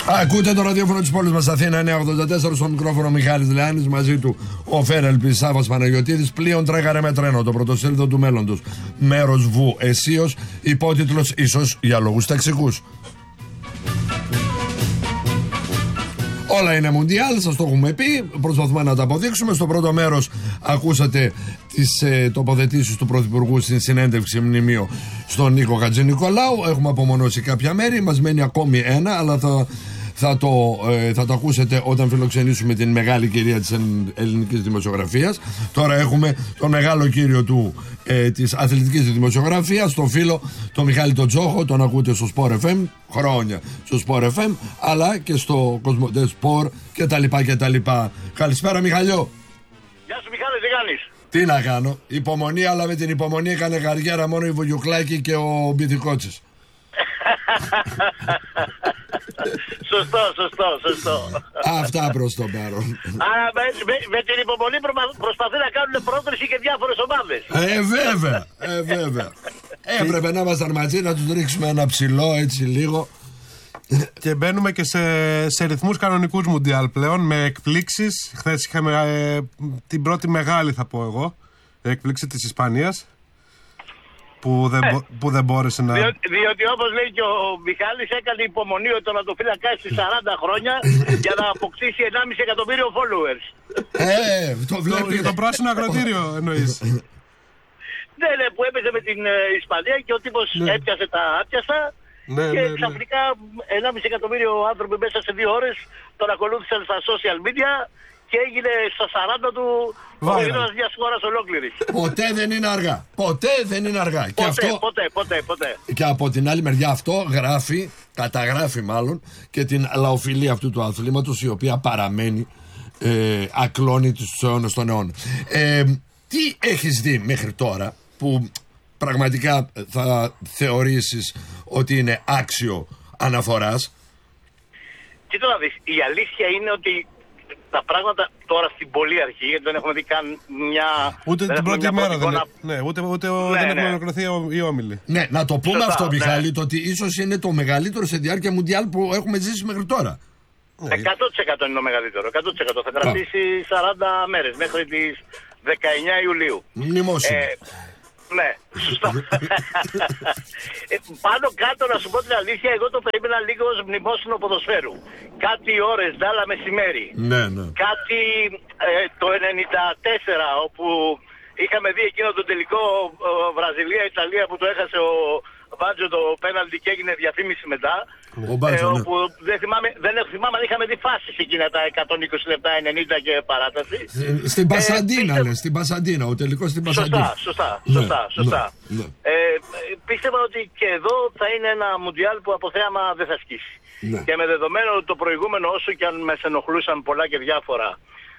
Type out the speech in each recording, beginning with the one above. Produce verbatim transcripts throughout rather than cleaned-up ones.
Ακούτε το ραδιόφωνο της πόλης μας Αθήνα εννιακόσια ογδόντα τέσσερα, στο μικρόφωνο Μιχάλης Λεάνης, μαζί του ο Φέρελπης Σάββας Παναγιωτίδης. Πλοίον τρέγαρε με τρένο, το πρωτοσέλιδο του μέλλοντος. Μέρος Βου Εσίος, υπότιτλος ίσως για λόγους ταξικούς. Όλα είναι Μουντιάλ, σας το έχουμε πει, προσπαθούμε να τα αποδείξουμε. Στο πρώτο μέρος ακούσατε τις ε, τοποθετήσεις του Πρωθυπουργού στην συνέντευξη μνημείο στον Νίκο Χατζηνικολάου. Έχουμε απομονώσει κάποια μέρη, μας μένει ακόμη ένα, αλλά θα, θα, το, ε, θα το ακούσετε όταν φιλοξενήσουμε την μεγάλη κυρία της ελληνικής δημοσιογραφίας. Τώρα έχουμε τον μεγάλο κύριο του, ε, της αθλητικής δημοσιογραφίας, τον φίλο, τον Μιχάλη τον Τζόχο. Τον ακούτε στο Sport εφ εμ, χρόνια στο Sport εφ εμ, αλλά και στο Κοσμοτέ Sport και τα λοιπά και τα λοιπά. Καλησπέρα Μιχαλιό. Γεια σου Μιχάλη, τι κάνεις? Τι να κάνω, υπομονή, αλλά με την υπομονή έκανε γαριέρα μόνο η Βουγιουκλάκη και ο Μπιθικότσης. Σωστό, σωστό, σωστό. Αυτά προς το παρόν. Άρα με, με, με την υπομονή προ, προσπαθεί να κάνουν πρόκριση και διάφορες ομάδες. Ε, βέβαια, ε, βέβαια. Έπρεπε να ήμασταν μαζί, να τους ρίξουμε ένα ψηλό έτσι λίγο. Και μπαίνουμε και σε, σε ρυθμούς κανονικούς Μουντιάλ πλέον, με εκπλήξεις. Χθες είχαμε ε, την πρώτη μεγάλη, θα πω εγώ, έκπληξη της Ισπανίας, που δεν, ε, που δεν μπόρεσε να... Διότι, διότι όπως λέει και ο Μιχάλης, έκανε υπομονή ο τερματοφύλακας στις σαράντα χρόνια για να αποκτήσει ενάμιση εκατομμύριο followers. Ε, το βλέπει. Για το πράσινο ακροτήριο εννοείς. Ναι, ναι, που έπαιζε με την ε, Ισπανία και ο τύπος ναι. έπιασε τα άπιαστα. Ναι, και ναι, ξαφνικά ναι. ενάμιση εκατομμύριο άνθρωποι μέσα σε δύο ώρες τον ακολούθησαν στα social media και έγινε στα σαράντα του ο ήρωας μιας χώρας ολόκληρης. Ποτέ δεν είναι αργά. Ποτέ δεν είναι αργά. Ποτέ, και αυτό, ποτέ, ποτέ, ποτέ. Και από την άλλη μεριά αυτό γράφει, καταγράφει μάλλον, και την λαοφιλία αυτού του αθλήματος, η οποία παραμένει ε, ακλόνητη στους αιώνες των αιώνων. Ε, τι έχεις δει μέχρι τώρα που πραγματικά θα θεωρήσεις ότι είναι άξιο αναφοράς? Κοίτα να δεις, η αλήθεια είναι ότι τα πράγματα τώρα στην πολύ αρχή, γιατί δεν έχουμε δει καν μια... Ούτε δεν την πρώτη μέρα δεν εικόνα... ναι, ούτε, ούτε ναι, δεν ναι. έχουν ολοκληρωθεί οι όμιλοι. Ναι, να το πούμε Σωστά, αυτό, ναι. Μιχάλη, το ότι ίσως είναι το μεγαλύτερο σε διάρκεια Μουντιάλ που έχουμε ζήσει μέχρι τώρα. εκατό τοις εκατό είναι το μεγαλύτερο. εκατό τοις εκατό θα κρατήσει σαράντα μέρες μέχρι τις δεκαεννιά Ιουλίου. Μνημόσυνο. Ε, ναι, σωστά. ε, πάνω κάτω να σου πω την αλήθεια, εγώ το περίμενα λίγο ως μνημόσυνο ποδοσφαίρου. Κάτι ώρες, ντάλα μεσημέρι. Ναι, ναι. Κάτι ε, το ενενήντα τέσσερα όπου είχαμε δει εκείνο το τελικό Βραζιλία-Ιταλία που το έχασε ο Βάτζο το πέναλτι και έγινε διαφήμιση μετά. Ο Μπάτζο, ε, ναι. όπου δεν θυμάμαι, δεν θυμάμαι αν είχαμε δει φάσεις εκείνα τα εκατόν είκοσι λεπτά, ενενήντα και παράταση. Στην Πασαντίνα, ε, λες, στην Πασαντίνα, ο τελικός στην Πασαντίνα. Σωστά, σωστά, σωστά, ναι, σωστά. Ναι, ναι. Ε, πίστευα ότι και εδώ θα είναι ένα Μουντιάλ που από θέαμα δεν θα σκίσει. Ναι. Και με δεδομένο το προηγούμενο, όσο και αν με ενοχλούσαν πολλά και διάφορα,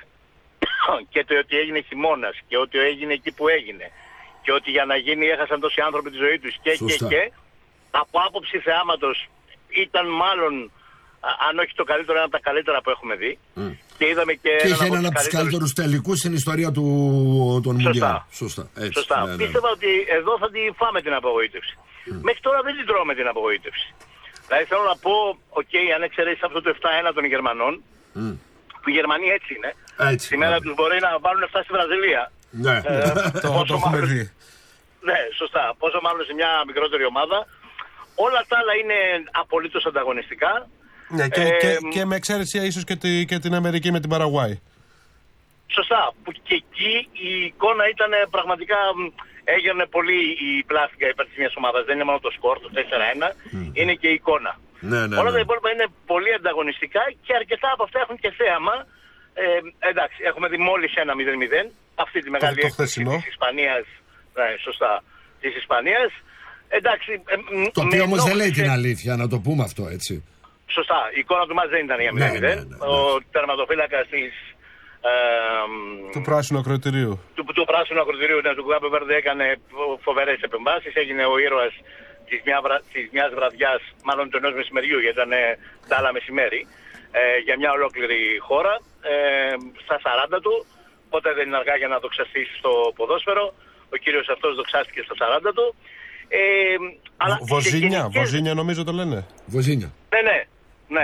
και το ότι έγινε χειμώνας και ότι έγινε εκεί που έγινε και ότι για να γίνει έχασαν τόσοι άνθρωποι τη ζωή τους και, και, και από άποψη θεάματος ήταν μάλλον, αν όχι το καλύτερο, ένα από τα καλύτερα που έχουμε δει. Mm. Και είδαμε και, και είχε έναν από από τους καλύτερους τελικούς στην ιστορία του των Μουντιάλ. Σωστά. Έτσι, Σωστά. ναι, ναι. Πίστευα ότι εδώ θα τη φάμε την απογοήτευση. Mm. Μέχρι τώρα δεν την τρώμε την απογοήτευση. Δηλαδή θέλω να πω, οκ, okay, αν εξαιρέσεις αυτό το επτά ένα των Γερμανών, mm. που οι Γερμανοί έτσι είναι, έτσι, σήμερα ναι. τους μπορεί να βάλουν επτά στη Βραζιλία. Ναι, ε, το, το έχουμε δει. Ναι, σωστά. Πόσο μάλλον σε μια μικρότερη ομάδα. Όλα τα άλλα είναι απολύτως ανταγωνιστικά. Ναι, και, ε, και, και με εξαίρεση ίσως και, τη, και την Αμερική με την Παραγουάη. Σωστά. Που και εκεί η εικόνα ήταν πραγματικά... Έγινε πολύ η πλάστικα υπέρ της μιας ομάδας. Δεν είναι μόνο το σκορ, το τέσσερα ένα, mm. είναι και η εικόνα. Ναι, ναι, όλα ναι. τα υπόλοιπα είναι πολύ ανταγωνιστικά και αρκετά από αυτά έχουν και θέαμα. Ε, εντάξει, έχουμε δει μόλις ένα μηδέν μηδέν. Αυτή τη μεγάλη έκθεση της Ισπανίας. Ναι, σωστά. Της Ισπανίας. Εντάξει, ε, το οποίο όμως δεν λέει την αλήθεια, να το πούμε αυτό, έτσι. Σωστά. Η εικόνα του μας δεν ήταν για μηδέν μηδέν. Ναι, ναι, ναι, ναι. Ο τερματοφύλακας της... Ε, του πράσινου ακροτηρίου. Του, του πράσινου ακροτηρίου, ναι, του Γκάμπε Βέρντε έκανε φοβερές επεμβάσεις. Έγινε ο ήρωας της, μια, της μιας βραδιάς, μάλλον του ενός μεσημεριού, γιατί ήταν τα άλλα μεσημέρι, ε, για μια ολόκληρη χώρα. Ε, στα σαράντα του, ποτέ δεν είναι αργά για να δοξαστεί στο ποδόσφαιρο. Ο κύριος αυτός δοξάστηκε στα σαράντα του. Ε, αλλά Βοζίνια, γενικές... Βοζίνια νομίζω το λένε. Βοζίνια. Ναι, ναι, ναι.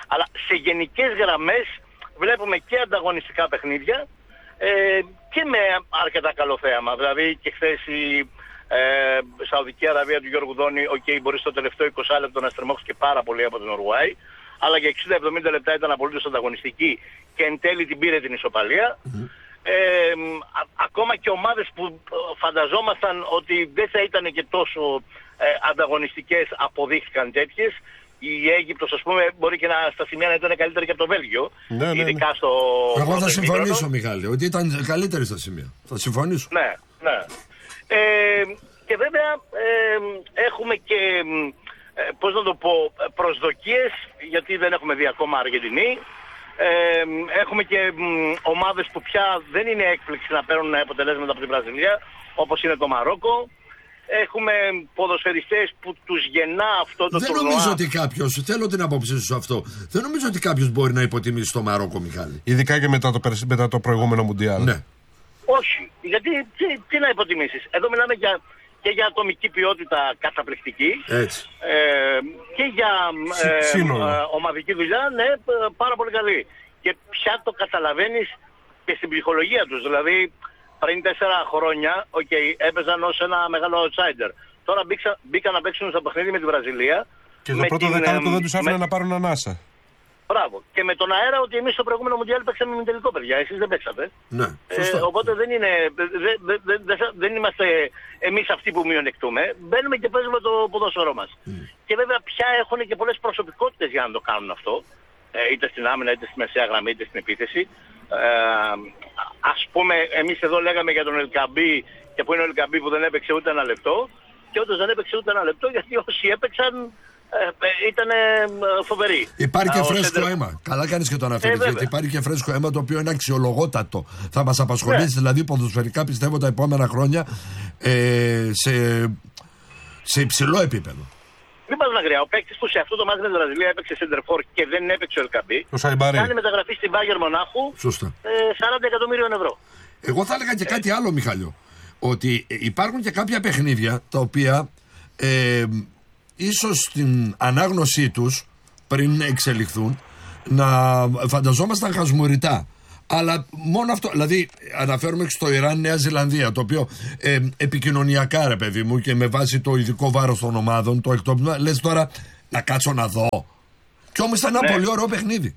Αλλά σε γενικές γραμμές βλέπουμε και ανταγωνιστικά παιχνίδια ε, και με αρκετά καλό θέαμα. Δηλαδή και χθες η ε, Σαουδική Αραβία του Γιώργου Δόνη, okay, μπορεί στο τελευταίο είκοσι λεπτό να στριμώξει και πάρα πολύ από την Ουρουάη, αλλά για εξήντα με εβδομήντα λεπτά ήταν απολύτως ανταγωνιστική και εν τέλει την πήρε την ισοπαλία. Mm-hmm. Ε, α, ακόμα και ομάδες που φανταζόμασταν ότι δεν θα ήταν και τόσο ε, ανταγωνιστικές αποδείχθηκαν τέτοιες. Η Αίγυπτος, ας πούμε, μπορεί και να, στα σημεία να ήταν καλύτερη και από το Βέλγιο. Ναι, ναι, ναι. Ειδικά στο. Εγώ θα συμφωνήσω, Μιχάλη, ότι ήταν καλύτερη στα σημεία. Θα συμφωνήσω. Ναι, ναι. Ε, και βέβαια ε, έχουμε και, ε, πώς να το πω, προσδοκίες, γιατί δεν έχουμε δει ακόμα Αργεντινή. Ε, έχουμε και μ, ομάδες που πια δεν είναι έκπληξη να παίρνουν αποτελέσματα από την Βραζιλία, όπως είναι το Μαρόκο. Έχουμε ποδοσφαιριστές που τους γεννά αυτό το δεν τουρνουά. Δεν νομίζω ότι κάποιος, θέλω την άποψή σου σε αυτό, δεν νομίζω ότι κάποιος μπορεί να υποτιμήσει το Μαρόκο, Μιχάλη. Ειδικά και μετά το, μετά το προηγούμενο Μουντιάλ. Ναι. Όχι, γιατί τι, τι να υποτιμήσεις. Εδώ μιλάμε για, και για ατομική ποιότητα καταπληκτική. Έτσι. Ε, και για ε, ε, ομαδική δουλειά, ναι, πάρα πολύ καλή. Και πια το καταλαβαίνεις και στην ψυχολογία τους. Δηλαδή, πριν τέσσερα χρόνια, okay, έπαιζαν ως ένα μεγάλο outsider. Τώρα μπήκα, μπήκαν να παίξουν στο παιχνίδι με τη Βραζιλία. Και το πρώτο δεκάλεπτο δεν τους άφηνε με... να πάρουν ανάσα. Μπράβο. Και με τον αέρα ότι εμείς στο προηγούμενο Μουντιάλ παίξαμε με τελικό, παιδιά. Εσείς δεν παίξατε. Ναι, ε, οπότε δεν είναι. Δε, δε, δε, δε, δεν είμαστε εμείς αυτοί που μειονεκτούμε. Μπαίνουμε και παίζουμε το ποδόσφαιρό μας. Mm. Και βέβαια πια έχουν και πολλές προσωπικότητες για να το κάνουν αυτό. Ε, είτε στην άμυνα, είτε στη μεσαία γραμμή, είτε στην επίθεση. Ε, ας πούμε, εμείς εδώ λέγαμε για τον Ελκαμπή, και που είναι ο Ελκαμπή που δεν έπαιξε ούτε ένα λεπτό. Και όντως δεν έπαιξε ούτε ένα λεπτό, γιατί όσοι έπαιξαν ε, ήταν ε, φοβεροί. Υπάρχει και φρέσκο σέντερ... αίμα. Καλά κάνεις και το αναφέρεις, ε, γιατί υπάρχει και φρέσκο αίμα το οποίο είναι αξιολογότατο. Θα μας απασχολήσει, ναι. Δηλαδή ποδοσφαιρικά, πιστεύω, τα επόμενα χρόνια ε, σε, σε υψηλό επίπεδο. Μην πας μακριά. Ο παίκτης που σε αυτό το μάτι με την Βραζιλία έπαιξε σεντερφόρ και δεν έπαιξε ο Ελκαμπή, κάνει μεταγραφή στην Bayern Μονάχου ε, σαράντα εκατομμύριων ευρώ. Εγώ θα έλεγα και κάτι άλλο, Μιχάλιο. Ότι υπάρχουν και κάποια παιχνίδια τα οποία ε, ίσως στην ανάγνωσή τους πριν εξελιχθούν να φανταζόμασταν χασμουριτά. Αλλά μόνο αυτό, δηλαδή αναφέρομαι και στο Ιράν, Νέα Ζηλανδία, το οποίο ε, επικοινωνιακά, ρε παιδί μου, και με βάση το ειδικό βάρος των ομάδων, το εκτόπισμα, λες τώρα να κάτσω να δω. Και όμως ήταν ένα ναι. πολύ ωραίο παιχνίδι.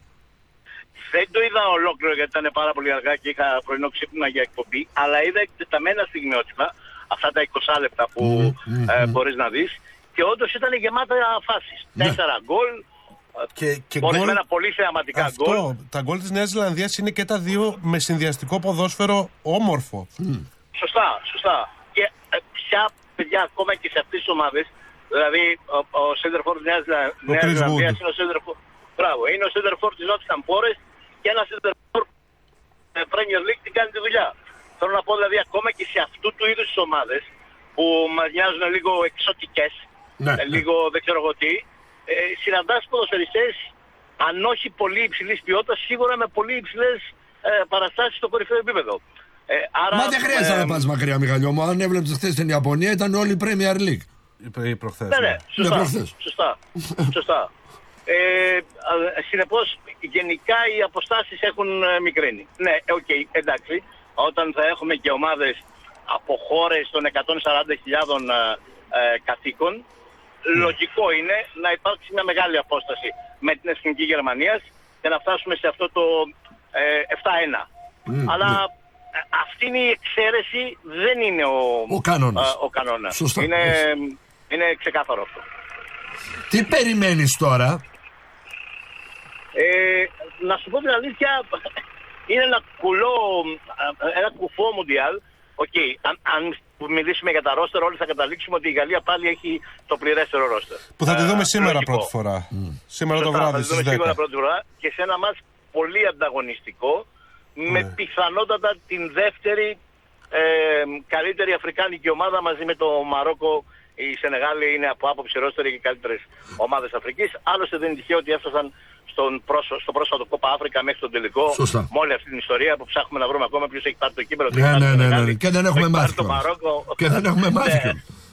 Δεν το είδα ολόκληρο γιατί ήταν πάρα πολύ αργά και είχα πρωινό ξύπνημα για εκπομπή, αλλά είδα εκτεταμένα στιγμιότυπα, αυτά τα είκοσι λεπτά που mm, mm, ε, mm. μπορείς να δεις, και όντως ήταν γεμάτα φάσεις. Ναι. Τέσσερα γκολ. Και, και ορισμένα πολύ θεαματικά γκολ. Τα γκολ της Νέας Ζηλανδίας είναι και τα δύο με συνδυαστικό ποδόσφαιρο όμορφο. Mm. Σωστά, σωστά. Και ε, πια, παιδιά, ακόμα και σε αυτές τις ομάδες, δηλαδή ο, ο Σέντερφορ της Νέας Ζηλανδίας είναι ο Σέντερφορ. Μπράβο, είναι ο Σέντερφορ της Νότιχαμ Φορέστ και ένα Σέντερφορ Premier League την κάνει τη δουλειά. Θέλω να πω, δηλαδή, ακόμα και σε αυτού του είδους τις ομάδες που μας μοιάζουν λίγο εξωτικές, ναι, λίγο ναι. δεν ξέρω εγώ τι, ε, συναντάς ποδοσφαιριστές, αν όχι πολύ υψηλής ποιότητας, σίγουρα με πολύ υψηλές ε, παραστάσεις στο κορυφαίο επίπεδο. Ε, άρα, Μα δεν χρειάζεται ε, να πας μακριά, Μιχαλιό μου. Αν έβλεψες χθες στην Ιαπωνία, ήταν όλη η Premier League. Ή προχθές. Ναι, ναι, σωστά. Ναι, σωστά, σωστά. Ε, συνεπώς, γενικά οι αποστάσεις έχουν μικρύνει. Ναι, οκ, okay, εντάξει. Όταν θα έχουμε και ομάδες από χώρες των εκατόν σαράντα χιλιάδων ε, κατοίκων, mm. λογικό είναι να υπάρξει μια μεγάλη απόσταση με την Εθνική Γερμανίας και να φτάσουμε σε αυτό το ε, επτά ένα. Mm, Αλλά mm. αυτή είναι η εξαίρεση, δεν είναι ο, ο κανόνας. Α, ο κανόνας. Σωστά. Είναι, είναι ξεκάθαρο αυτό. Τι περιμένεις τώρα? Ε, να σου πω την αλήθεια, είναι ένα κουλό, ένα κουφό Μουντιάλ. Οκ, okay, αν, αν μιλήσουμε για τα ρόστερ, όλοι θα καταλήξουμε ότι η Γαλλία πάλι έχει το πληρέστερο ρόστερ. Που θα τη δούμε ε, σήμερα λογικό. πρώτη φορά. Mm. Σήμερα Σωστά, το βράδυ στις δέκα. Σήμερα πρώτη φορά και σε ένα μάτς πολύ ανταγωνιστικό, mm. με πιθανότατα την δεύτερη ε, καλύτερη αφρικάνικη ομάδα μαζί με το Μαρόκο. Η Σενεγάλη είναι από άποψη ρόστερ και οι καλύτερες ομάδες Αφρικής. Άλλωστε δεν είναι τυχαίο ότι έφτασαν στον πρόσω, στο πρόσφατο Κόπα Αφρικα μέχρι τον τελικό. Σωστά. Με όλη αυτή την ιστορία που ψάχνουμε να βρούμε ακόμα ποιος έχει πάρει το κύπελλο. Ναι, ναι, ναι, ναι, ναι. Και δεν έχουμε μάθει. Το Μαρόκο. Και δεν έχουμε μάθει. Ναι,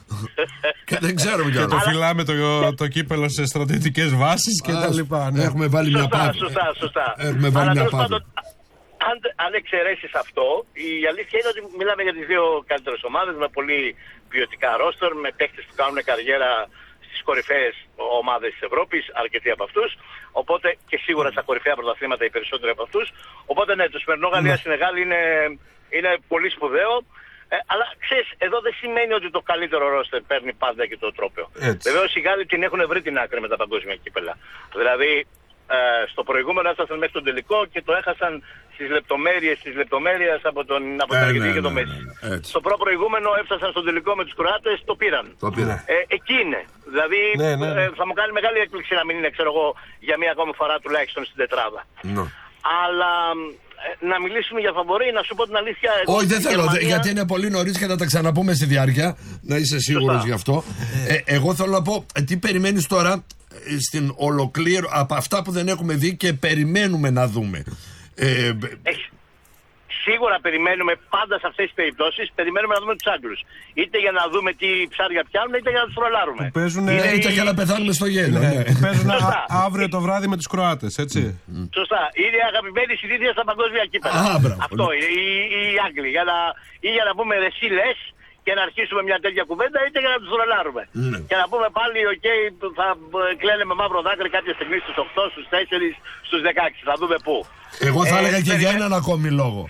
Και δεν ξέρουμε κι άλλο. Και το φυλάμε το, το κύπελο σε στρατιωτικές βάσεις και τα λοιπά. Ναι. Έχουμε βάλει μια σωστά, παύση. σωστά, σωστά. Έχουμε βάλει Αλλά μια τέλος παύση. πάντων, αν, αν εξαιρέσεις αυτό, η αλήθεια είναι ότι μιλάμε για τις δύο καλύτερες ομάδες με πολύ ποιοτικά ρόστερ, με παίκτες που κάνουν καριέρα στις κορυφαίες ομάδες της Ευρώπης, αρκετοί από αυτούς. Οπότε και σίγουρα στα κορυφαία πρωταθλήματα οι περισσότεροι από αυτούς. Οπότε ναι, το σημερινό Γαλλία-Σενεγάλ είναι, είναι πολύ σπουδαίο. Ε, αλλά ξέρεις, εδώ δεν σημαίνει ότι το καλύτερο ρόστερ παίρνει πάντα και το τρόπαιο. Βεβαίως οι Γάλλοι την έχουν βρει την άκρη με τα παγκόσμια κύπελα. Δηλαδή ε, στο προηγούμενο έφτασαν μέχρι τον τελικό και το έχασαν στις λεπτομέρειες της λεπτομέρειας από τον, από τον Ε, Αργεντινή ναι, και τον ναι, Μέση. ναι, ναι, έτσι. Στο προ-προηγούμενο έφτασαν στον τελικό με τους Κροάτες, το πήραν. Το πήρα. Ε, εκεί είναι. Δηλαδή Ναι, ναι, ναι. Ε, θα μου κάνει μεγάλη έκπληξη να μην είναι, ξέρω εγώ, για μία ακόμη φορά τουλάχιστον στην τετράδα. Ναι. Αλλά ε, να μιλήσουμε για φαβορί, να σου πω την αλήθεια. εγώ Όχι, δεν στη θέλω, Γερμανία- γιατί είναι πολύ νωρίς και θα τα ξαναπούμε στη διάρκεια. Να είσαι σίγουρος Σωστά. γι' αυτό. Ε, εγώ θέλω να πω, ε, τι περιμένεις τώρα ε, στην ολοκλήρω από αυτά που δεν έχουμε δει και περιμένουμε να δούμε. Ε, Έχεις- Σίγουρα περιμένουμε πάντα σε αυτές τις περιπτώσεις, περιμένουμε να δούμε τους Άγγλους. Είτε για να δούμε τι ψάρια πιάνουν, είτε για να τους τρολάρουμε. Που παίζουν, ναι, είτε για να πεθάνουμε στο γέλιο. ναι, Ναι. παίζουν α- Σωστά. αύριο το βράδυ με τους Κροάτες, έτσι. Σωστά. Είναι αγαπημένη συνήθεια στα παγκόσμια κύπελα. Α, μπράβο. Αυτό είναι. Οι, οι Άγγλοι. Για να, ή για να πούμε ρε εσύ λες και να αρχίσουμε μια τέτοια κουβέντα, είτε για να τους τρολάρουμε. Ναι. Και να πούμε πάλι, οκ, θα ε, κλαίνε με μαύρο δάκρυ κάποια στιγμή στους οκτώ, στους τέσσερα, στους δεκαέξι. Θα δούμε πού. Εγώ θα Ε, έλεγα και για περιμέ- έναν ακόμη λόγο.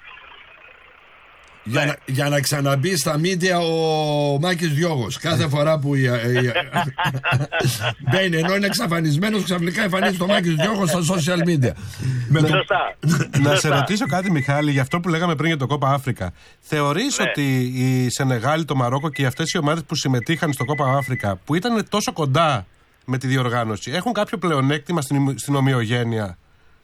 Για, Ναι. να, για να ξαναμπεί στα μίντια ο Μάκης Διώγος. Κάθε φορά που η, η- μπαίνει, ενώ είναι εξαφανισμένος, ξαφνικά εμφανίζεται ο Μάκης Διώγος στα social media. Με το- Σωστά. Να σε Σωστά. ρωτήσω κάτι, Μιχάλη, για αυτό που λέγαμε πριν για το Κόπα Αφρικα. Θεωρείς Ναι. ότι η Σενεγάλη, το Μαρόκο και αυτές οι ομάδες που συμμετείχαν στο Κόπα Αφρικα, που ήταν τόσο κοντά με τη διοργάνωση, έχουν κάποιο πλεονέκτημα στην, στην ομοιογένεια?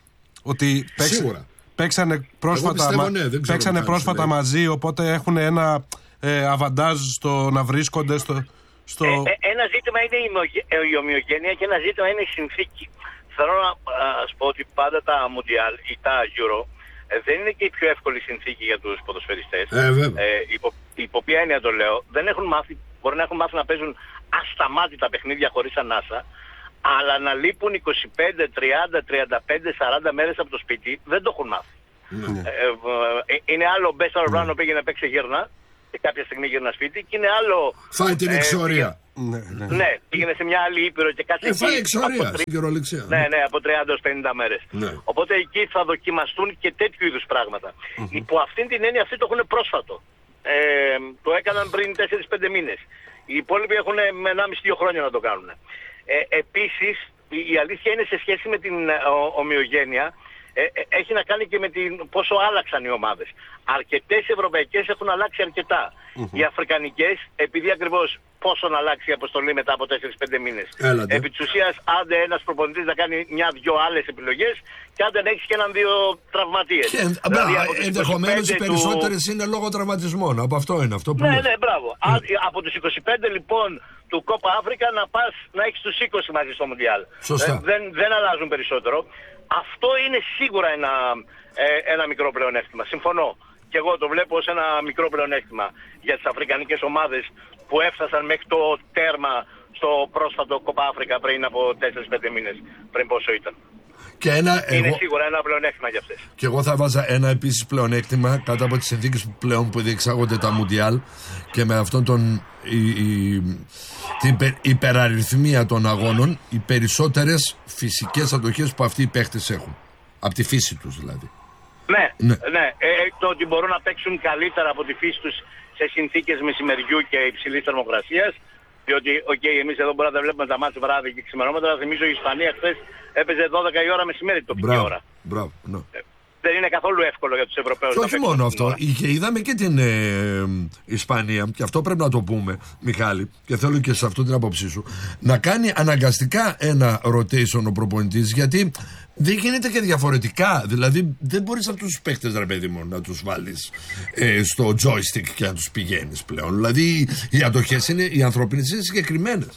Ότι παίξ- Σίγουρα. παίξανε πρόσφατα, πιστεύω, μα- ναι, δεν ξέρω παίξανε τι θα πρόσφατα συμβαίνει. μαζί, οπότε έχουν ένα ε, αβαντάζ στο να βρίσκονται στο... στο... Ε, ε, ένα ζήτημα είναι η, ομοιογε- ε, η ομοιογένεια και ένα ζήτημα είναι η συνθήκη. Θέλω να α, σου πω ότι πάντα τα Mundial ή τα Euro ε, δεν είναι και η πιο εύκολη συνθήκη για τους ποδοσφαιριστές. Ε, βέβαια. Ε, υπό, υπό ποια έννοια το λέω, δεν έχουν μάθει, μπορεί να έχουν μάθει να παίζουν ασταμάτητα παιχνίδια χωρίς ανάσα, αλλά να λείπουν είκοσι πέντε, τριάντα, τριάντα πέντε, σαράντα μέρες από το σπίτι, δεν το έχουν μάθει. Ναι. Ε, ε, είναι άλλο ο Μπέσσαρο Ράνο πήγε να παίξει γύρνα και κάποια στιγμή γύρνα σπίτι και είναι άλλο. Φάει την ε, εξορία. Ναι, ναι. Ναι, πήγαινε σε μια άλλη ήπειρο και κάτσε Ε, εκεί φάει από εξορία τρι- στην κυριολεξία. Ναι, ναι, από τριάντα έως πενήντα μέρες. Ναι. Οπότε εκεί θα δοκιμαστούν και τέτοιου είδους πράγματα. Υπό αυτήν την έννοια αυτοί το έχουν πρόσφατο. Ε, το έκαναν πριν τέσσερα πέντε μήνες. Οι υπόλοιποι έχουν με ενάμιση δύο χρόνια να το κάνουν. Ε, επίσης, η, η αλήθεια είναι σε σχέση με την ε, ο- ομοιογένεια, ε, ε, έχει να κάνει και με την πόσο άλλαξαν οι ομάδες. Αρκετές ευρωπαϊκές έχουν αλλάξει αρκετά. Οι αφρικανικές, επειδή ακριβώς πόσο να αλλάξει η αποστολή μετά από τέσσερα πέντε μήνες. Έλατε. Επί της ουσίας, άντε ένας προπονητής να κάνει μια-δυο άλλες επιλογές και άντε να έχεις και έναν-δύο τραυματίες. Και εν- Δηλαδή, μπράβο, από τις ενδεχομένως οι είκοσι πέντε του- περισσότερες είναι λόγω τραυματισμών. Από αυτό είναι αυτό που Ναι, λες. ναι, μπράβο. Α, από τους είκοσι πέντε λοιπόν του Κόπα Αφρικα να πας να έχεις τους είκοσι μαζί στο Μουντιάλ. Σωστά. Ε, δεν, δεν αλλάζουν περισσότερο. Αυτό είναι σίγουρα ένα, ε, ένα μικρό πλεονέκτημα. Συμφωνώ. Και εγώ το βλέπω ως ένα μικρό πλεονέκτημα για τις αφρικανικές ομάδες που έφτασαν μέχρι το τέρμα στο πρόσφατο Κόπα Αφρικα πριν από τέσσερα πέντε μήνες. Πριν πόσο ήταν. Και ένα, Είναι εγώ, σίγουρα ένα πλεονέκτημα για αυτές. και εγώ θα βάζα ένα επίσης πλεονέκτημα κάτω από τις συνθήκες που πλέον που διεξάγονται τα Μουντιάλ και με αυτόν τον η, η, την υπε- υπεραριθμία των αγώνων, οι περισσότερες φυσικές αντοχές που αυτοί οι παίχτες έχουν. Από τη φύση τους δηλαδή. Ναι, Ναι. ναι. Ε, ε, το ότι μπορούν να παίξουν καλύτερα από τη φύση τους σε συνθήκες μεσημεριού και υψηλής θερμοκρασίας. Διότι, οκ, okay, εμείς εδώ μπορούμε να τα βλέπουμε τα μάτια βράδυ και ξημερώματα. Αλλά θυμίζω η Ισπανία χθες έπαιζε δώδεκα η ώρα μεσημέρι τοπική Μπράβο, ώρα. μπράβο, ναι. Ε, δεν είναι καθόλου εύκολο για τους Ευρωπαίους. Και να όχι παίξουν μόνο αυτήν την αυτό, ώρα. είχε, είδαμε και την ε, Ισπανία, και αυτό πρέπει να το πούμε, Μιχάλη, και θέλω και σε αυτό την άποψή σου, να κάνει αναγκαστικά ένα rotation ο προπονητής, γιατί δεν γίνεται και διαφορετικά. Δηλαδή, δεν μπορείς αυτούς τους παίχτες, ρε παιδί μου, να τους βάλεις ε, στο joystick και να τους πηγαίνεις πλέον. Δηλαδή, οι αντοχές είναι, οι ανθρώπινες είναι συγκεκριμένες.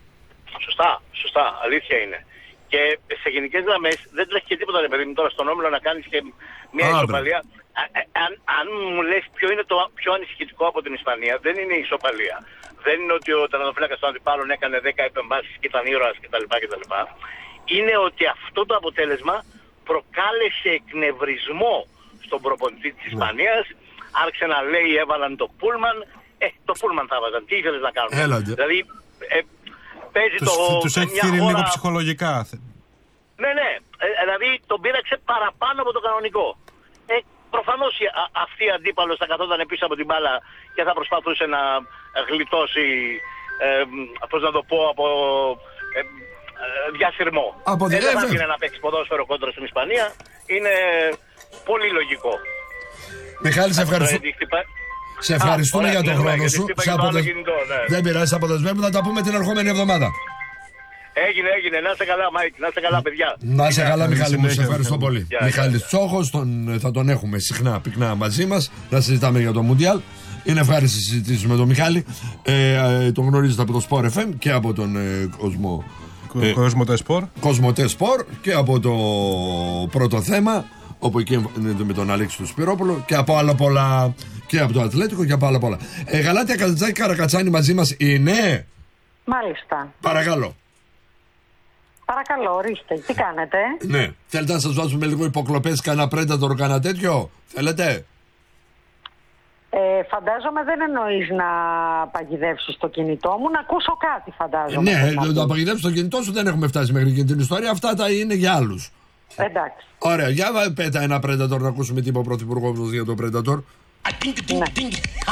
Σωστά, σωστά. Αλήθεια είναι. Και σε γενικές γραμμές δεν τρέχει και τίποτα, ρε παιδί μου, τώρα στον όμιλο να κάνεις και μια Άρα. ισοπαλία. αν, αν μου λες ποιο είναι το πιο ανησυχητικό από την Ισπανία, δεν είναι η ισοπαλία. Δεν είναι ότι ο τερματοφύλακας των αντιπάλων έκανε δέκα επεμβάσεις και ήταν ήρωας κτλ. κτλ. Είναι ότι αυτό το αποτέλεσμα προκάλεσε εκνευρισμό στον προπονητή της Ισπανίας. Ναι. Άρχισε να λέει, έβαλαν το πούλμαν. Ε, το πούλμαν θα βάζαν. Τι ήθελες να κάνουν? Έλατε. Δηλαδή, ε, παίζει τους, το... Τους έχει φύρει χώρα... λίγο ψυχολογικά. Ναι, ναι. Ε, δηλαδή, τον πείραξε παραπάνω από το κανονικό. Ε, προφανώς αυτή η αντίπαλος θα καθόταν πίσω από την μπάλα και θα προσπαθούσε να γλιτώσει, ε, πώς να το πω, από ε, ε, διασυρμό. Από δεν θα γίνει να παίξει ποδόσφαιρο κόντρα στην Ισπανία. Είναι πολύ λογικό. Μιχάλη, σε ευχαριστώ. Σε ευχαριστούμε Α, για τον χρόνο σου. Σε αποδε... κινητό, ναι. Δεν πειράζει, αποδεσμεύουμε. Θα τα πούμε την ερχόμενη εβδομάδα. Έγινε, έγινε. Να είστε καλά, Μάικ. Να είστε καλά, παιδιά. Να είστε καλά, Μιχάλη μου. Σε ευχαριστώ πολύ. Μιχάλης Τσόχος, τον, θα τον έχουμε συχνά πυκνά μαζί μας. Να συζητάμε για το Μουντιάλ. Είναι ευχάριστη συζητήσεις με τον Μιχάλη. Ε, ε, τον γνωρίζετε από το Sport εφ εμ και από τον ε, Κοσμό. Ε, Κοσμοτέ Sport. Κοσμοτέ Sport και από το πρώτο θέμα. Όπου εκεί με τον Αλέξη του Σπυρόπουλο και από άλλα πολλά. Και από το Ατλέτικο και από άλλα πολλά. Ε, Γαλάτια Κατζάκη Καρακατσάνη μαζί μας είναι. Μάλιστα. Παρακαλώ. Παρακαλώ, ορίστε. Τι κάνετε? Ναι. Θέλετε να σας βάζουμε λίγο υποκλοπές, κανένα Predator, κανένα τέτοιο? Θέλετε? Ε, φαντάζομαι δεν εννοείς να παγιδεύσεις το κινητό μου, να ακούσω κάτι φαντάζομαι. Ε, ναι, να παγιδεύσεις το κινητό σου δεν έχουμε φτάσει μέχρι και την ιστορία. Αυτά τα είναι για άλλους. Εντάξει. Ωραία, για πέτα ένα Predator να ακούσουμε τι είπε ο Πρωθυπουργός μας για το Predator. Ναι.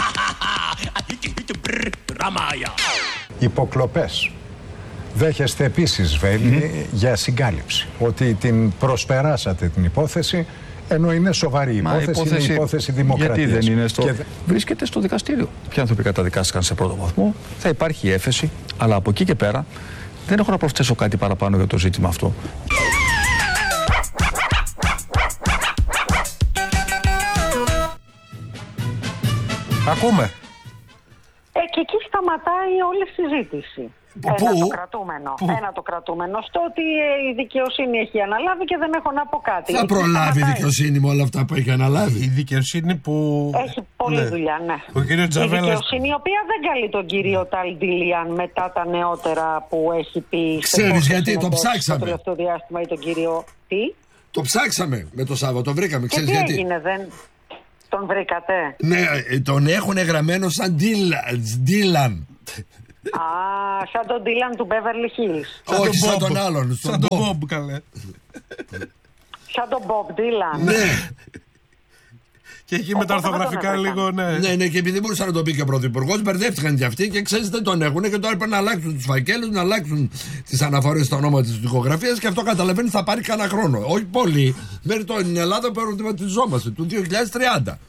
Υποκλοπές. Δέχεστε επίσης, Βέλη, mm. για συγκάλυψη. Ότι την προσπεράσατε την υπόθεση, ενώ είναι σοβαρή υπόθεση, υπόθεση, είναι υπόθεση δημοκρατίας. Γιατί δεν είναι στο... Και... Βρίσκεται στο δικαστήριο. Ποιοι άνθρωποι καταδικάστηκαν σε πρώτο βαθμό, θα υπάρχει έφεση, αλλά από εκεί και πέρα δεν έχω να προσθέσω κάτι παραπάνω για το ζήτημα αυτό. Ακούμε. Ε, και εκεί σταματάει όλη η συζήτηση. Πού? Ένα το κρατούμενο. Πού? Ένα το κρατούμενο. Στο ότι η δικαιοσύνη έχει αναλάβει και δεν έχω να πω κάτι. Θα προλάβει η δικαιοσύνη με όλα αυτά που έχει αναλάβει. Η δικαιοσύνη που. Έχει πολλή ναι. δουλειά, ναι. Ο κύριος Τζαβέλας... Η δικαιοσύνη η οποία δεν καλεί τον κύριο Ταλντίλιαν μετά τα νεότερα που έχει πει. Ξέρεις γιατί το ψάξαμε. Το τελευταίο διάστημα ή τον κύριο. Τι? Το ψάξαμε με το Σάββατο, το βρήκαμε. Και τι γιατί έγινε, δεν. Τον βρήκατε? Ναι, τον έχουν γραμμένο σαν Ντίλαν. Α, σαν τον Ντίλαν του Beverly Hills. Όχι, σαν τον άλλον. Σαν τον Μπομπ, καλέ. Σαν τον Μπομπ Ντίλαν. Ναι. Και εκεί με τα ορθογραφικά λίγο, ναι. Ναι, ναι, και επειδή μπορούσε να το πει και ο Πρωθυπουργός, μπερδεύτηκαν και αυτοί και ξέρεις δεν τον έχουν και τώρα πρέπει να αλλάξουν τους φακέλους, να αλλάξουν τις αναφορές στα ονόματα της δικογραφίας και αυτό καταλαβαίνει θα πάρει κανένα χρόνο. Όχι πολύ, μέχρι την Ελλάδα που ερωτηματιζόμαστε, του δύο χιλιάδες τριάντα.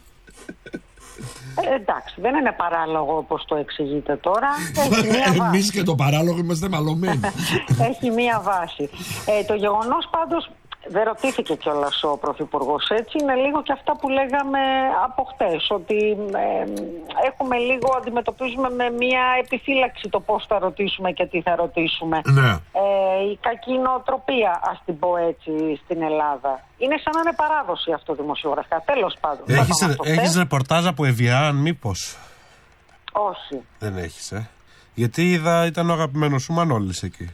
Ε, εντάξει, δεν είναι παράλογο όπως το εξηγείτε τώρα. Εμείς και το παράλογο είμαστε μαλωμένοι. Έχει μία βάση. Ε, το γεγονός πάντως, δεν ρωτήθηκε κιόλας ο Πρωθυπουργός έτσι, είναι λίγο και αυτά που λέγαμε από χτες, ότι ε, έχουμε λίγο, αντιμετωπίζουμε με μία επιφύλαξη το πώς θα ρωτήσουμε και τι θα ρωτήσουμε. Ναι. Ε, η κακή νοοτροπία, ας την πω έτσι, στην Ελλάδα. Είναι σαν να είναι παράδοση αυτό δημοσιογραφικά. Τέλος πάντων. Έχεις, έχεις ρεπορτάζ από Εβιάν, μήπως? Όχι. Δεν έχεις, ε. Γιατί είδα, ήταν ο αγαπημένος σου Μανώλης εκεί.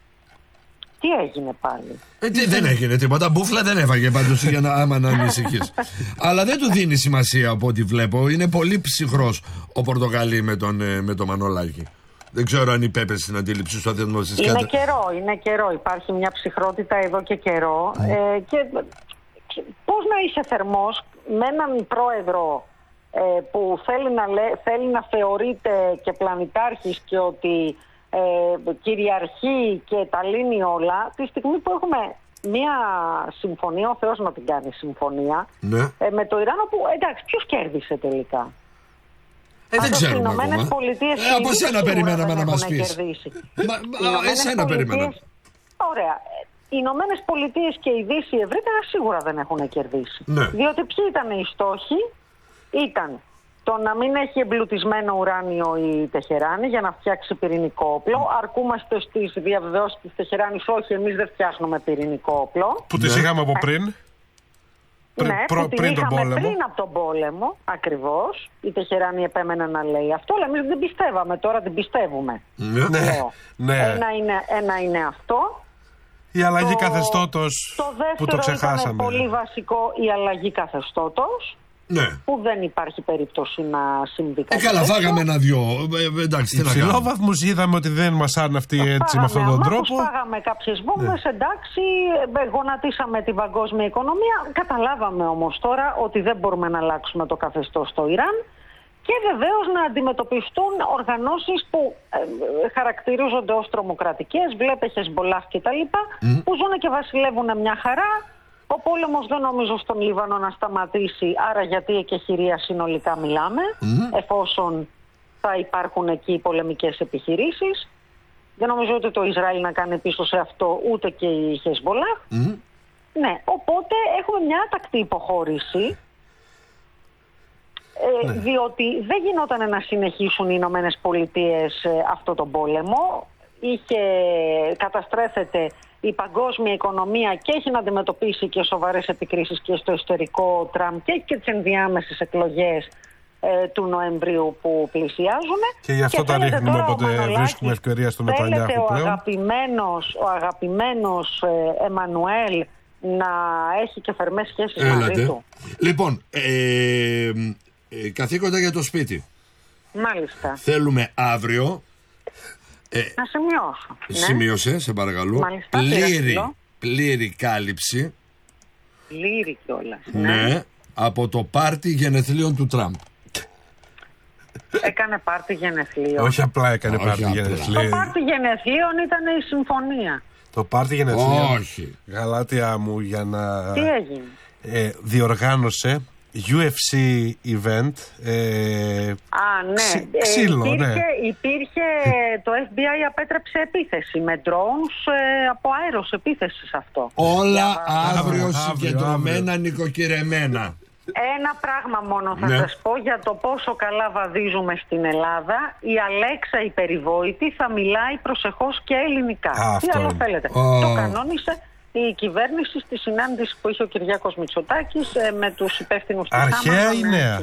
Τι έγινε πάλι? Ε, τι, δεν έγινε τίποτα. Μπούφλα δεν έφαγε πάντως για να άμα να ανησυχείς. Αλλά δεν του δίνει σημασία από ό,τι βλέπω. Είναι πολύ ψυχρός ο Πορτοκαλί με τον, με τον Μανολάκη. Δεν ξέρω αν υπέπεσε στην αντίληψη σου. Είναι κατά... καιρό, είναι καιρό. Υπάρχει μια ψυχρότητα εδώ και καιρό. Mm. Ε, και, και πώς να είσαι θερμός με έναν πρόεδρο ε, που θέλει να, λέ, θέλει να θεωρείται και πλανητάρχης και ότι ε, κυριαρχεί και τα λύνει όλα, τη στιγμή που έχουμε μια συμφωνία, ο Θεός να την κάνει συμφωνία, ναι. ε, με το Ιράν, όπου εντάξει, ποιος κέρδισε τελικά? Ε, δεν ξέρουμε ακόμα. Ε, από εσένα περιμέναμε να μας πεις. Μα, μα, εσένα περιμέναμε. Ωραία. Οι Ηνωμένες Πολιτείες και η Δύση ευρύτερα σίγουρα δεν έχουν κερδίσει. Ναι. Διότι ποιοι ήταν οι στόχοι? Ήταν το να μην έχει εμπλουτισμένο ουράνιο η Τεχεράνη για να φτιάξει πυρηνικό όπλο. Αρκούμαστε στις διαβεβαιώσεις της Τεχεράνης, όχι, εμείς δεν φτιάχνουμε πυρηνικό όπλο. Που τις είχαμε από πριν. Πρι, ναι, προ, που πριν την τον είχαμε πόλεμο. πριν από τον πόλεμο, ακριβώς. Η Τεχεράνη επέμενε να λέει αυτό, αλλά εμείς δεν πιστεύαμε, τώρα την πιστεύουμε. Ναι, ναι. Ένα, είναι, ένα είναι αυτό. Η αλλαγή το, καθεστώτος το που το ξεχάσαμε. Ήταν πολύ βασικό, η αλλαγή καθεστώτος. Ναι. Που δεν υπάρχει περίπτωση να συμβεί κάτι. Ε, καλά, φάγαμε ένα-δυο. Ε, εντάξει, τι να κάνουμε. Υψηλόβαθμους είδαμε ότι δεν μας άρνε αυτή έτσι με αυτόν τον τρόπο. Φάγαμε κάποιες βόμβες, ναι. Εντάξει, γονατίσαμε την παγκόσμια οικονομία. Καταλάβαμε όμως τώρα ότι δεν μπορούμε να αλλάξουμε το καθεστώς στο Ιράν. Και βεβαίως να αντιμετωπιστούν οργανώσεις που ε, χαρακτηρίζονται ως τρομοκρατικές, βλέπε Χεσμπολάχ και τα λοιπά, mm. που ζουν και βασιλεύουν μια χαρά. Ο πόλεμος δεν νομίζω στον Λίβανο να σταματήσει, άρα γιατί εκεχηρία συνολικά μιλάμε, mm. εφόσον θα υπάρχουν εκεί πολεμικές επιχειρήσεις. Δεν νομίζω ότι το Ισραήλ να κάνει πίσω σε αυτό, ούτε και η Χεσμπολάχ. Mm. Ναι, οπότε έχουμε μια άτακτη υποχώρηση. Ε, ναι. Διότι δεν γινόταν να συνεχίσουν οι Ηνωμένες Πολιτείες ε, αυτό τον πόλεμο. Είχε, καταστρέφεται η παγκόσμια οικονομία και έχει να αντιμετωπίσει και σοβαρές επικρίσεις και στο εσωτερικό Τραμπ και, και τις ενδιάμεσες εκλογές ε, του Νοεμβρίου που πλησιάζουν. Και γι' αυτό τα ρίχνουμε όποτε βρίσκουμε ευκαιρία στο Νετανιάχου πλέον. Ο αγαπημένος, ο αγαπημένος ε, Εμμανουέλ να έχει και θερμές σχέσεις Έλατε. μαζί του. Λοιπόν, ε, Ε, καθήκοντα για το σπίτι. Μάλιστα. Θέλουμε αύριο. Ε, να σημειώσω. Σημείωσε, ναι. Σε παρακαλώ. Μάλιστα, πλήρη, πλήρη κάλυψη. Πλήρη κιόλας. Ναι, ναι, από το πάρτι γενεθλίων του Τραμπ. Έκανε πάρτι γενεθλίων. Όχι απλά έκανε πάρτι γενεθλίων. Το πάρτι γενεθλίων ήταν η συμφωνία. Το πάρτι γενεθλίων. Όχι. Γαλάτια μου, για να. Τι έγινε. Ε, διοργάνωσε γιου εφ σι event. Ε, Α, ναι. Ξύ, ξύλο, ε, υπήρχε, ναι. υπήρχε, το εφ μπι άι απέτρεψε επίθεση με drones ε, από αέρος επίθεση σε αυτό. Όλα αύριο συγκεντρωμένα, νοικοκυρεμένα. Ένα πράγμα μόνο θα ναι. σας πω για το πόσο καλά βαδίζουμε στην Ελλάδα. Η Αλέξα η περιβόητη θα μιλάει προσεχώς και ελληνικά. Α, τι άλλο θέλετε. Oh. Το κανόνισε η κυβέρνηση στη συνάντηση που είχε ο Κυριάκος Μητσοτάκης ε, με τους υπεύθυνους της Αρχαία ή νέα?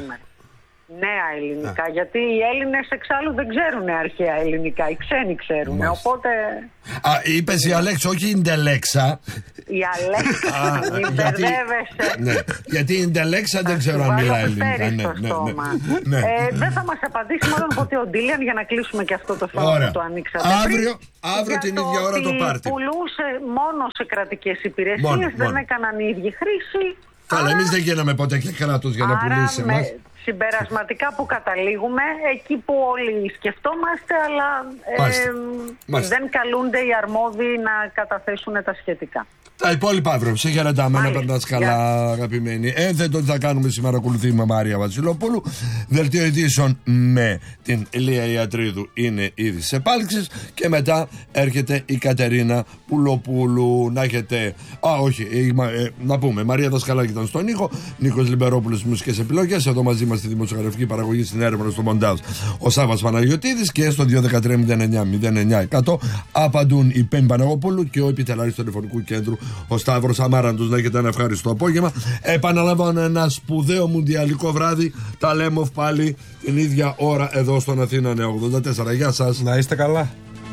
Νέα ελληνικά, Α. γιατί οι Έλληνες εξάλλου δεν ξέρουν αρχαία ελληνικά, οι ξένοι ξέρουν, Μάλιστα. οπότε... Α, είπες η Αλέξα, όχι η Ντελέξα. Η Αλέξα, μην μπερδεύεσαι. Ναι, γιατί η Ντελέξα δεν ξέρω αν μιλάει ελληνικά. Ναι, ναι, ναι, ναι. Ε, δεν θα μας απαντήσει μάλλον ποτέ ο Ντίλιαν για να κλείσουμε και αυτό το θέμα που το ανοίξατε. Αύριο, αύριο την ίδια ώρα το πάρτι. Πουλούσε μόνο σε κρατικές υπηρεσίες, μόνο, δεν μόνο. έκαναν οι ίδιοι χρήση. Καλά, εμείς δεν γίναμε ποτέ και κράτος για να πουλήσει εμάς. Συμπερασματικά που καταλήγουμε, εκεί που όλοι σκεφτόμαστε, αλλά Μάλιστα. Ε, Μάλιστα. δεν καλούνται οι αρμόδιοι να καταθέσουν τα σχετικά. Τα υπόλοιπα αύριο. Σε χαιρετάμε, να περνάς καλά, αγαπημένοι. Ένθετο τι θα κάνουμε σήμερα, ακολουθεί με Μαρία Βασιλοπούλου. Δελτίο ειδήσεων με την Ηλία Ιατρίδου είναι ήδη σε επάλξεις. Και μετά έρχεται η Κατερίνα Πουλοπούλου. Να έχετε. Α, όχι, ε, ε, να πούμε. Μαρία Δασκαλάκη ήταν στον ήχο. Νίκος Λιμπερόπουλος στις μουσικές επιλογές. Εδώ μαζί μας στη δημοσιογραφική παραγωγή, στην έρευνα, στο μοντάζ. Ο Σάββας Παναγιωτίδης και στο δύο ένα τρία μηδέν εννιά μηδέν εννιά εκατό απαντούν η Πέμπη Παναγοπούλου και ο επιτελάρης του τηλεφωνικού κέντρου, ο Σταύρος Αμάραντος. Να έχετε ένα ευχάριστο απόγευμα. Επαναλαμβάνω, ένα σπουδαίο μουντιαλικό βράδυ. Τα λέμε πάλι την ίδια ώρα εδώ στον Αθήνα Νέο ογδόντα τέσσερα. Γεια σας. Να είστε καλά.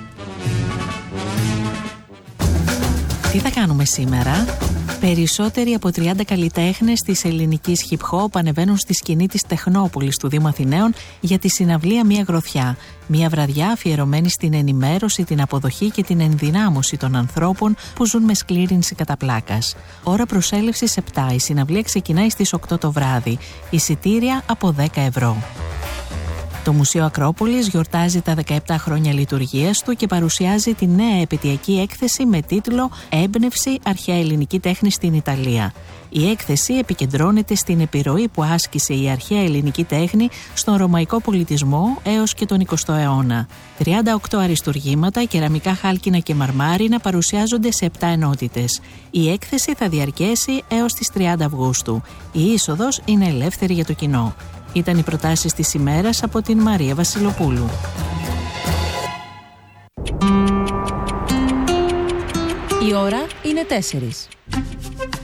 Τι θα κάνουμε σήμερα? Περισσότεροι από τριάντα καλλιτέχνες της ελληνικής hip hop ανεβαίνουν στη σκηνή της Τεχνόπολης του Δήμου Αθηναίων για τη συναυλία Μία Γροθιά. Μια βραδιά αφιερωμένη στην ενημέρωση, την αποδοχή και την ενδυνάμωση των ανθρώπων που ζουν με σκλήρυνση κατά πλάκας. Ώρα προσέλευσης επτά. Η συναυλία ξεκινάει στις οκτώ το βράδυ. Εισιτήρια από δέκα ευρώ. Το Μουσείο Ακρόπολης γιορτάζει τα δεκαεπτά χρόνια λειτουργίας του και παρουσιάζει τη νέα επαιτειακή έκθεση με τίτλο «Έμπνευση αρχαία ελληνική τέχνη στην Ιταλία». Η έκθεση επικεντρώνεται στην επιρροή που άσκησε η αρχαία ελληνική τέχνη στον ρωμαϊκό πολιτισμό έως και τον εικοστό αιώνα. τριάντα οκτώ αριστουργήματα, κεραμικά, χάλκινα και μαρμάρινα παρουσιάζονται σε επτά ενότητες. Η έκθεση θα διαρκέσει έως τις τριάντα Αυγούστου. Η είσοδος είναι ελεύθερη για το κοινό. Ήταν οι προτάσεις της ημέρας από την Μαρία Βασιλοπούλου. Η ώρα είναι τέσσερις.